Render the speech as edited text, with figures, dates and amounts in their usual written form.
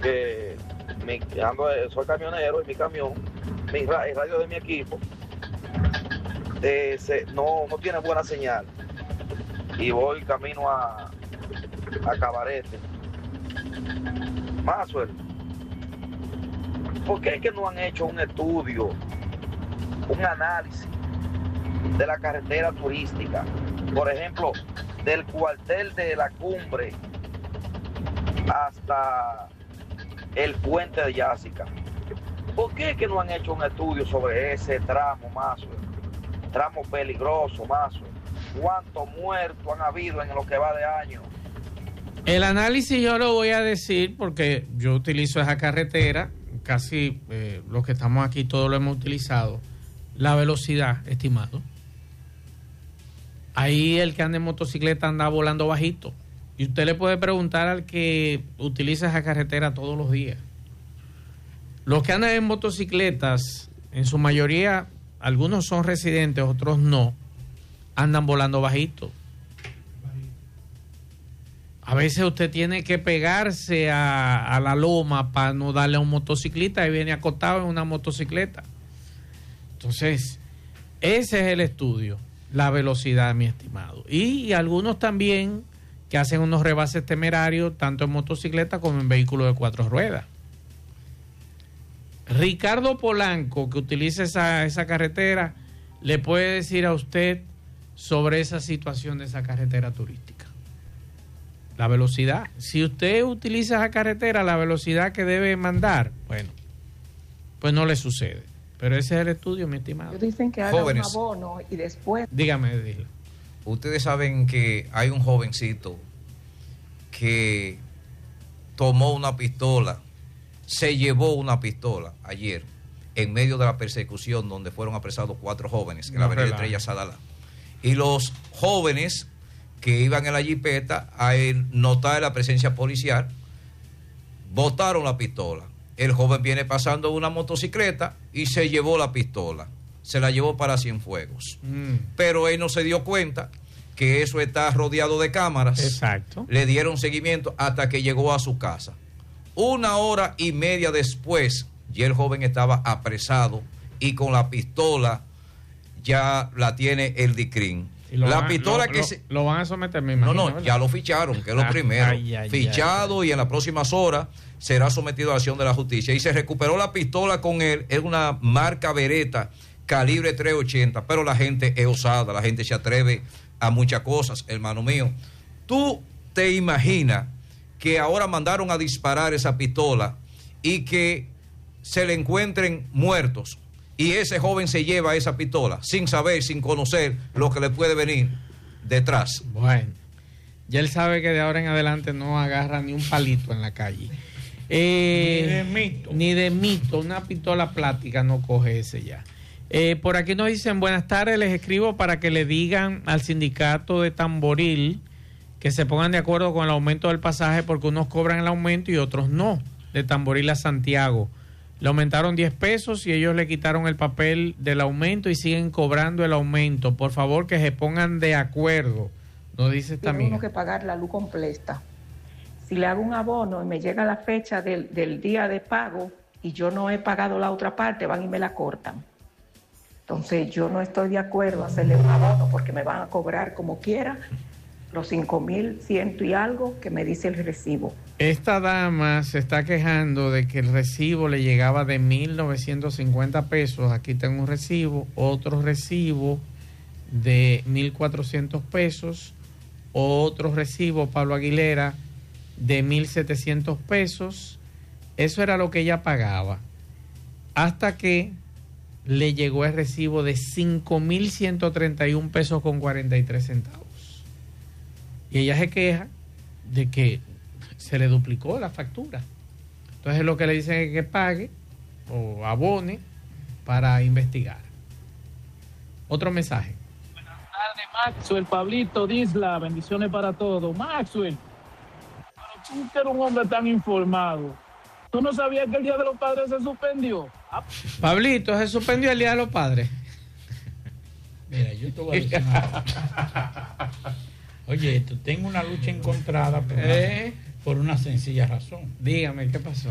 que soy camionero y mi camión, el radio de mi equipo, no tiene buena señal. Y voy camino a Cabarete. Maxwell, ¿por qué es que no han hecho un estudio, un análisis de la carretera turística? Por ejemplo, del cuartel de la Cumbre hasta el puente de Yásica. ¿Por qué es que no han hecho un estudio sobre ese tramo, Maxwell? Tramo peligroso, Maxwell. ¿Cuántos muertos han habido en lo que va de año? El análisis yo lo voy a decir porque yo utilizo esa carretera, casi los que estamos aquí todos lo hemos utilizado. La velocidad, estimado. Ahí el que anda en motocicleta anda volando bajito. Y usted le puede preguntar al que utiliza esa carretera todos los días. Los que andan en motocicletas, en su mayoría, algunos son residentes, otros no, andan volando bajito. A veces usted tiene que pegarse a la loma para no darle a un motociclista y viene acostado en una motocicleta. Entonces, ese es el estudio, la velocidad, mi estimado. Y algunos también que hacen unos rebases temerarios, tanto en motocicleta como en vehículos de 4 ruedas. Ricardo Polanco, que utiliza esa carretera, le puede decir a usted sobre esa situación de esa carretera turística. La velocidad. Si usted utiliza esa carretera, la velocidad que debe mandar, bueno, pues no le sucede. Pero ese es el estudio, mi estimado. Dicen que haga un abono y después... Dígame, dile. Ustedes saben que hay un jovencito que tomó una pistola, se llevó una pistola ayer en medio de la persecución donde fueron apresados 4 jóvenes en la avenida Estrella Sadalá. Y los jóvenes que iban en la jipeta, al notar la presencia policial, botaron la pistola. El joven viene pasando una motocicleta y se llevó la pistola. Se la llevó para Cienfuegos. Pero él no se dio cuenta que eso está rodeado de cámaras. Exacto. Le dieron seguimiento hasta que llegó a su casa. 1 hora y media después, ya el joven estaba apresado y con la pistola ya la tiene el DICRIN. La pistola lo van a someter, me imagino. No, ya lo ficharon, que es lo primero. Fichado y en las próximas horas será sometido a la acción de la justicia. Y se recuperó la pistola con él, es una marca Beretta calibre .380, pero la gente es osada, la gente se atreve a muchas cosas, hermano mío. Tú te imaginas que ahora mandaron a disparar esa pistola y que se le encuentren muertos y ese joven se lleva esa pistola sin saber, sin conocer lo que le puede venir detrás. Bueno, ya él sabe que de ahora en adelante no agarra ni un palito en la calle. Ni de mito, una pistola plástica no coge ese ya. Por aquí nos dicen, buenas tardes, les escribo para que le digan al sindicato de Tamboril que se pongan de acuerdo con el aumento del pasaje porque unos cobran el aumento y otros no, de Tamboril a Santiago. Le aumentaron 10 pesos y ellos le quitaron el papel del aumento y siguen cobrando el aumento. Por favor, que se pongan de acuerdo. Nos dice también. Tengo que pagar la luz completa. Si le hago un abono y me llega la fecha del día de pago y yo no he pagado la otra parte, van y me la cortan. Entonces yo no estoy de acuerdo a hacerle un abono porque me van a cobrar como quiera los 5,100 y algo que me dice el recibo. Esta dama se está quejando de que el recibo le llegaba de 1,950 pesos. Aquí tengo un recibo, otro recibo de 1,400 pesos, otro recibo, Pablo Aguilera, de 1,700 pesos. Eso era lo que ella pagaba. Hasta que le llegó el recibo de 5,131 pesos con 43 centavos. Y ella se queja de que se le duplicó la factura. Entonces lo que le dicen es que pague o abone para investigar. Otro mensaje. Buenas tardes, Maxwell, Pablito, Disla, bendiciones para todos. Maxwell, pero tú que eres un hombre tan informado, ¿tú no sabías que el Día de los Padres se suspendió? Pablito, ¿se suspendió el Día de los Padres? Mira, yo te voy a decir una cosa. Oye, tengo una lucha encontrada por una sencilla razón. Dígame, ¿qué pasó?